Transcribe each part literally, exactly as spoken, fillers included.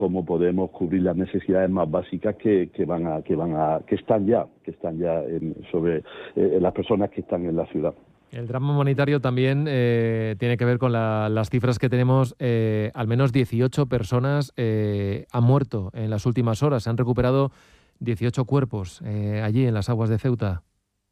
cómo podemos cubrir las necesidades más básicas que, que van a que van a que están ya que están ya en, sobre eh, las personas que están en la ciudad. El drama humanitario también eh, tiene que ver con la, las cifras que tenemos. Eh, al menos dieciocho personas eh, han muerto en las últimas horas. Se han recuperado dieciocho cuerpos eh, allí en las aguas de Ceuta.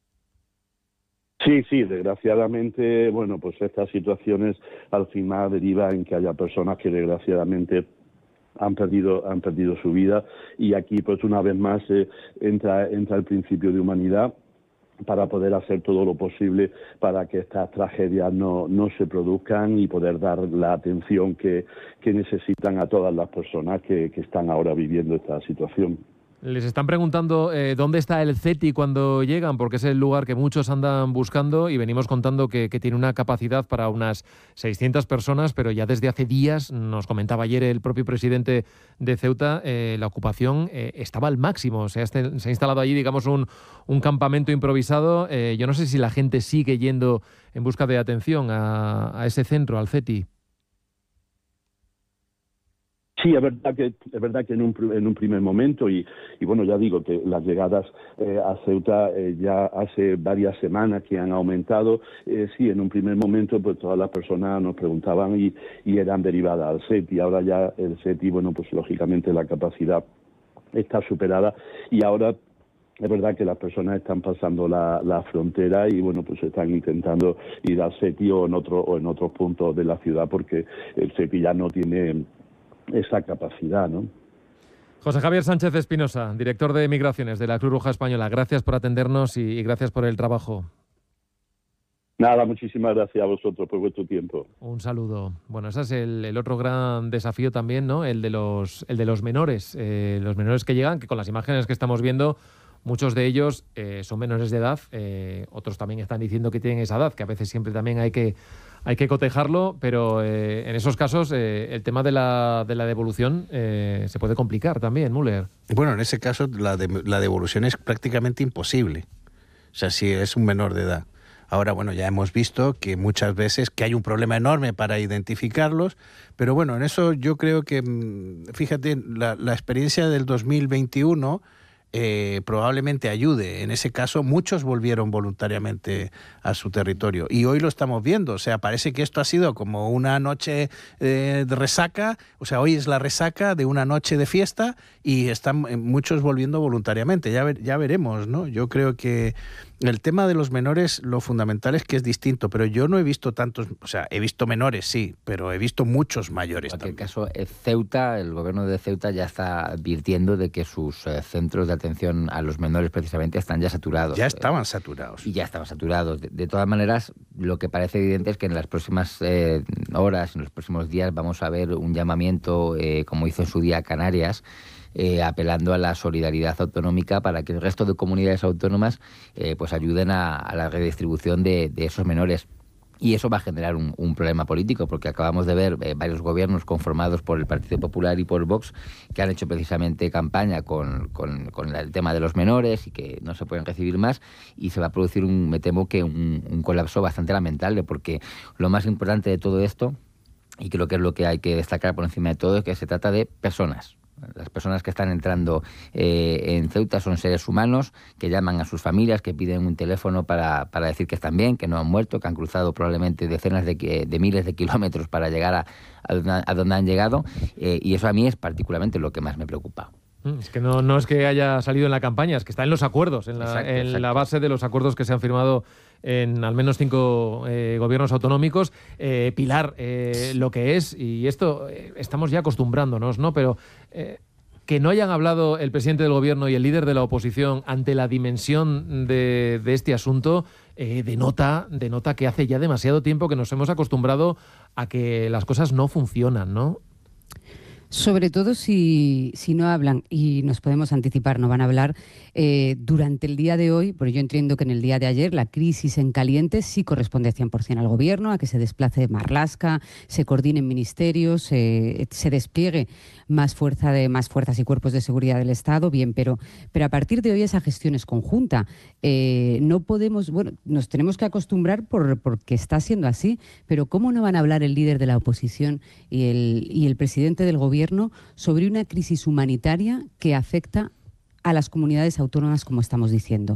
Sí, sí, desgraciadamente, bueno, pues estas situaciones al final derivan en que haya personas que desgraciadamente han perdido han perdido su vida, y aquí pues una vez más eh, entra entra el principio de humanidad para poder hacer todo lo posible para que estas tragedias no, no se produzcan y poder dar la atención que, que necesitan a todas las personas que, que están ahora viviendo esta situación. Les están preguntando eh, dónde está el CETI cuando llegan, porque es el lugar que muchos andan buscando, y venimos contando que, que tiene una capacidad para unas seiscientas personas, pero ya desde hace días, nos comentaba ayer el propio presidente de Ceuta, eh, la ocupación eh, estaba al máximo. O sea, este, se ha instalado allí, digamos, un, un campamento improvisado. Eh, yo no sé si la gente sigue yendo en busca de atención a, a ese centro, al CETI. Sí, es verdad que es verdad que en un en un primer momento y, y bueno, ya digo que las llegadas eh, a Ceuta eh, ya hace varias semanas que han aumentado. Eh, sí, en un primer momento pues todas las personas nos preguntaban y, y eran derivadas al CETI. Ahora ya el CETI, bueno, pues lógicamente la capacidad está superada, y ahora es verdad que las personas están pasando la, la frontera y bueno, pues están intentando ir al CETI o en otro o en otros puntos de la ciudad, porque el CETI ya no tiene esa capacidad, ¿no? José Javier Sánchez Espinosa, director de Migraciones de la Cruz Roja Española, gracias por atendernos y, y gracias por el trabajo. Nada, muchísimas gracias a vosotros por vuestro tiempo. Un saludo. Bueno, ese es el, el otro gran desafío también, ¿no? El de los, el de los menores, eh, los menores que llegan, que con las imágenes que estamos viendo, muchos de ellos eh, son menores de edad, eh, otros también están diciendo que tienen esa edad, que a veces siempre también hay que Hay que cotejarlo, pero eh, en esos casos eh, el tema de la, de la devolución eh, se puede complicar también, Müller. Bueno, en ese caso la, de, la devolución es prácticamente imposible, o sea, si es un menor de edad. Ahora, bueno, ya hemos visto que muchas veces que hay un problema enorme para identificarlos, pero bueno, en eso yo creo que, fíjate, la, la experiencia del dos mil veintiuno Eh, probablemente ayude. En ese caso, muchos volvieron voluntariamente a su territorio y hoy lo estamos viendo. O sea, parece que esto ha sido como una noche eh, de resaca. O sea, hoy es la resaca de una noche de fiesta y están muchos volviendo voluntariamente. Ya, ver, ya veremos, ¿no? Yo creo que el tema de los menores, lo fundamental es que es distinto, pero yo no he visto tantos, o sea, he visto menores, sí, pero he visto muchos mayores. En cualquier también. caso, Ceuta, el gobierno de Ceuta ya está advirtiendo de que sus eh, centros de atención a los menores precisamente están ya saturados. Ya estaban saturados. Y ya estaban saturados. De, de todas maneras, lo que parece evidente es que en las próximas eh, horas, en los próximos días, vamos a ver un llamamiento, eh, como hizo en su día Canarias, Eh, apelando a la solidaridad autonómica para que el resto de comunidades autónomas eh, pues ayuden a, a la redistribución de, de esos menores. Y eso va a generar un, un problema político, porque acabamos de ver eh, varios gobiernos conformados por el Partido Popular y por Vox que han hecho precisamente campaña con, con, con el tema de los menores y que no se pueden recibir más, y se va a producir, un, me temo que un, un colapso bastante lamentable, porque lo más importante de todo esto, y creo que es lo que hay que destacar por encima de todo, es que se trata de personas. Las personas que están entrando eh, en Ceuta son seres humanos que llaman a sus familias, que piden un teléfono para, para decir que están bien, que no han muerto, que han cruzado probablemente decenas de, de miles de kilómetros para llegar a, a, donde, a donde han llegado, eh, y eso a mí es particularmente lo que más me preocupa. Es que no, no es que haya salido en la campaña, es que está en los acuerdos, en la, exacto, en exacto. la base de los acuerdos que se han firmado en al menos cinco eh, gobiernos autonómicos. Eh, Pilar, eh, lo que es, y esto eh, estamos ya acostumbrándonos, ¿no? Pero eh, que no hayan hablado el presidente del gobierno y el líder de la oposición ante la dimensión de, de este asunto, eh, denota, denota que hace ya demasiado tiempo que nos hemos acostumbrado a que las cosas no funcionan, ¿no? Sobre todo si, si no hablan, y nos podemos anticipar, no van a hablar eh, durante el día de hoy, porque yo entiendo que en el día de ayer la crisis en caliente sí corresponde cien por ciento al gobierno, a que se desplace Marlaska, se coordinen ministerios, eh, se despliegue más fuerza de más fuerzas y cuerpos de seguridad del Estado, bien, pero, pero a partir de hoy esa gestión es conjunta. Eh, no podemos, bueno, nos tenemos que acostumbrar por, porque está siendo así, pero ¿cómo no van a hablar el líder de la oposición y el, y el presidente del gobierno gobierno sobre una crisis humanitaria que afecta a las comunidades autónomas, como estamos diciendo,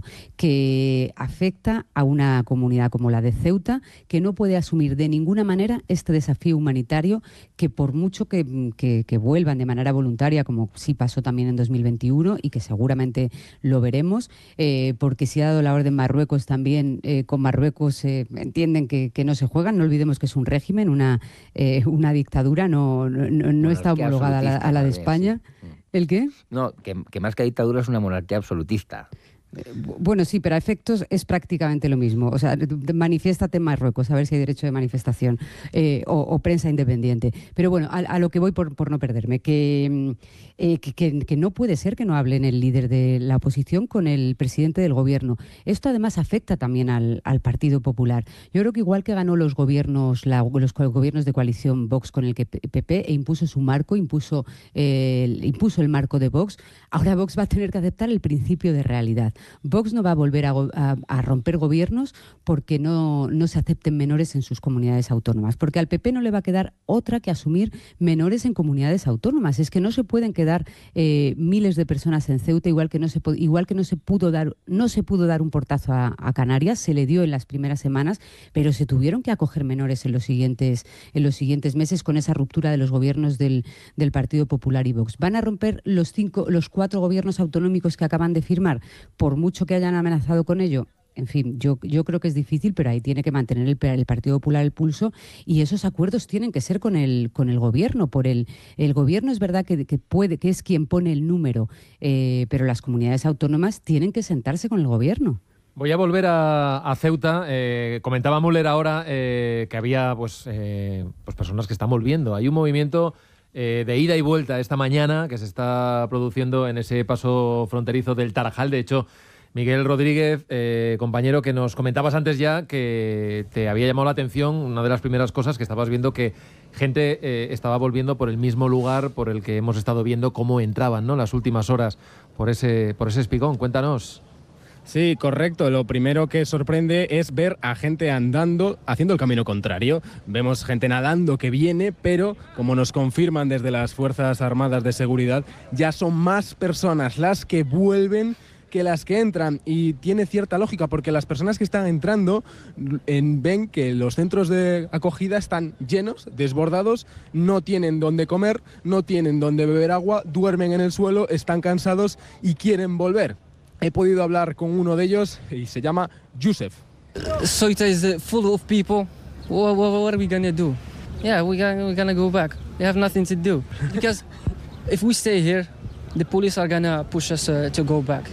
que afecta a una comunidad como la de Ceuta, que no puede asumir de ninguna manera este desafío humanitario, que por mucho que, que, que vuelvan de manera voluntaria, como sí pasó también en dos mil veintiuno y que seguramente lo veremos, eh, porque si ha dado la orden Marruecos también, eh, con Marruecos eh, entienden que, que no se juegan. No olvidemos que es un régimen, una, eh, una dictadura, no, no, no, no está homologada a la, a la de España. Sí. ¿El qué? No, que, que más que dictadura es una monarquía absolutista. Bueno, sí, pero a efectos es prácticamente lo mismo. O sea, manifiéstate en Marruecos, a ver si hay derecho de manifestación eh, o, o prensa independiente. Pero bueno, a, a lo que voy por, por no perderme, que, eh, que, que, que no puede ser que no hablen el líder de la oposición con el presidente del gobierno. Esto además afecta también al, al Partido Popular. Yo creo que igual que ganó los gobiernos, la, los gobiernos de coalición Vox con el que P P e impuso su marco, impuso, eh, el, impuso el marco de Vox, ahora Vox va a tener que aceptar el principio de realidad. Vox no va a volver a, a, a romper gobiernos porque no, no se acepten menores en sus comunidades autónomas, porque al P P no le va a quedar otra que asumir menores en comunidades autónomas. Es que no se pueden quedar eh, miles de personas en Ceuta, igual que no se igual que no se pudo dar no se pudo dar un portazo a, a Canarias, se le dio en las primeras semanas, pero se tuvieron que acoger menores en los siguientes en los siguientes meses con esa ruptura de los gobiernos del, del Partido Popular y Vox. ¿Van a romper los cinco los cuatro gobiernos autonómicos que acaban de firmar? Por mucho que hayan amenazado con ello, en fin, yo, yo creo que es difícil, pero ahí tiene que mantener el, el Partido Popular el pulso, y esos acuerdos tienen que ser con el con el gobierno. Por el, el gobierno es verdad que, que puede que es quien pone el número, eh, pero las comunidades autónomas tienen que sentarse con el gobierno. Voy a volver a, a Ceuta. Eh, comentaba Müller ahora eh, que había pues, eh, pues personas que están volviendo. Hay un movimiento Eh, de ida y vuelta esta mañana que se está produciendo en ese paso fronterizo del Tarajal. De hecho, Miguel Rodríguez, eh, compañero, que nos comentabas antes ya que te había llamado la atención, una de las primeras cosas que estabas viendo, que gente eh, estaba volviendo por el mismo lugar por el que hemos estado viendo cómo entraban, ¿no?, las últimas horas por ese, por ese espigón. Cuéntanos. Sí, correcto. Lo primero que sorprende es ver a gente andando, haciendo el camino contrario. Vemos gente nadando que viene, pero como nos confirman desde las Fuerzas Armadas de Seguridad, ya son más personas las que vuelven que las que entran, y tiene cierta lógica porque las personas que están entrando en, ven que los centros de acogida están llenos, desbordados, no tienen dónde comer, no tienen dónde beber agua, duermen en el suelo, están cansados y quieren volver. He podido hablar con uno de ellos y se llama Yusef. Ceuta is full of people. What, what, what are we gonna do? Yeah, we gonna, we're gonna go back. We have nothing to do. Because if we stay here, the police are gonna push us uh, to go back.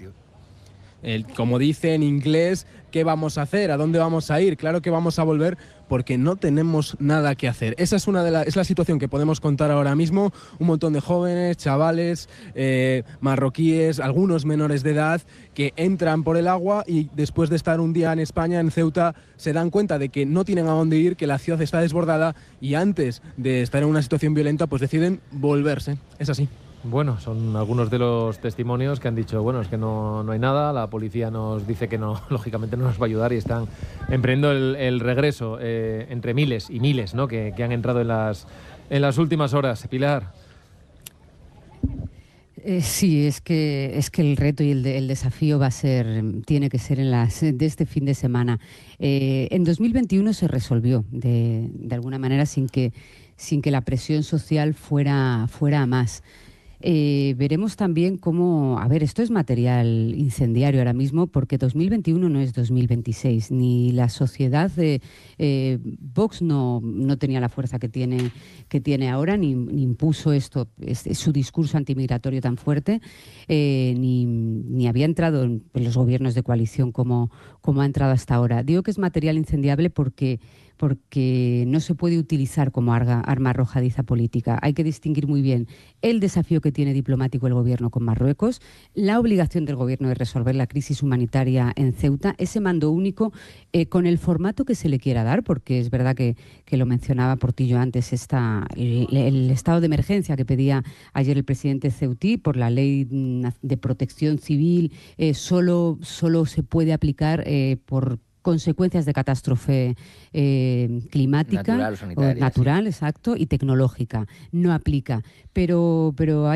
El, como dice en inglés, ¿qué vamos a hacer? ¿A dónde vamos a ir? Claro que vamos a volver porque no tenemos nada que hacer. Esa es una de la, es la situación que podemos contar ahora mismo. Un montón de jóvenes, chavales, eh, marroquíes, algunos menores de edad, que entran por el agua y después de estar un día en España, en Ceuta, se dan cuenta de que no tienen a dónde ir, que la ciudad está desbordada, y antes de estar en una situación violenta, pues deciden volverse. Es así. Bueno, son algunos de los testimonios que han dicho, bueno, es que no, no hay nada, la policía nos dice que no, lógicamente no nos va a ayudar, y están emprendiendo el, el regreso eh, entre miles y miles, ¿no?, que, que han entrado en las, en las últimas horas. Pilar. Eh, sí, es que es que el reto y el, de, el desafío va a ser, tiene que ser en las de este fin de semana. Eh, en dos mil veintiuno se resolvió de, de alguna manera sin que sin que la presión social fuera fuera a más. Eh, veremos también cómo, a ver, esto es material incendiario ahora mismo, porque dos mil veintiuno no es dos mil veintiséis, ni la sociedad de eh, Vox no, no tenía la fuerza que tiene, que tiene ahora, ni, ni impuso esto, este, su discurso antimigratorio tan fuerte, eh, ni, ni había entrado en, en los gobiernos de coalición como, como ha entrado hasta ahora. Digo que es material incendiable porque porque no se puede utilizar como arga, arma arrojadiza política. Hay que distinguir muy bien el desafío que tiene diplomático el gobierno con Marruecos, la obligación del gobierno de resolver la crisis humanitaria en Ceuta, ese mando único eh, con el formato que se le quiera dar, porque es verdad que, que lo mencionaba Portillo antes, esta, el, el estado de emergencia que pedía ayer el presidente ceutí por la ley de protección civil, eh, solo, solo se puede aplicar eh, por consecuencias de catástrofe eh, climática, natural, o sanitaria, natural, sí. exacto, y tecnológica. No aplica. Pero, pero hay